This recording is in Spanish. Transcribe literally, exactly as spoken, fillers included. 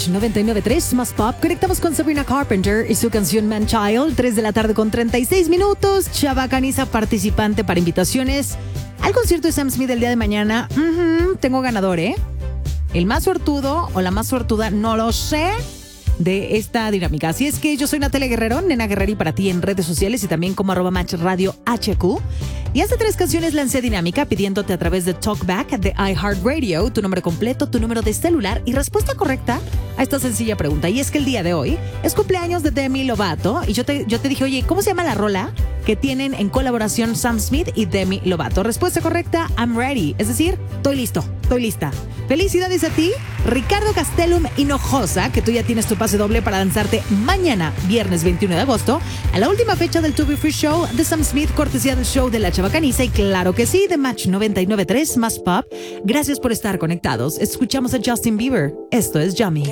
Match noventa y nueve punto tres más Pop. Conectamos con Sabrina Carpenter y su canción Man Child. tres de la tarde con treinta y seis minutos. Chavacaniza participante para invitaciones al concierto de Sam Smith el día de mañana. Uh-huh, tengo ganador, ¿eh? El más suertudo o la más suertuda, no lo sé, de esta dinámica. Así es que yo soy Natalia Guerrero, Nena Guerreri para ti en redes sociales y también como arroba Match Radio H Q. Y hace tres canciones lancé dinámica pidiéndote a través de Talkback de iHeartRadio tu nombre completo, tu número de celular y respuesta correcta a esta sencilla pregunta. Y es que el día de hoy es cumpleaños de Demi Lovato y yo te, yo te dije, oye, ¿cómo se llama la rola que tienen en colaboración Sam Smith y Demi Lovato? Respuesta correcta, I'm ready. Es decir, estoy listo, estoy lista. Felicidades a ti, Ricardo Castellum Hinojosa, que tú ya tienes tu pase doble para lanzarte mañana, viernes veintiuno de agosto, a la última fecha del To Be Free Show de Sam Smith, cortesía del show de La Chavacaniza y claro que sí, de Match noventa y nueve punto tres más Pop. Gracias por estar conectados. Escuchamos a Justin Bieber. Esto es Yummy.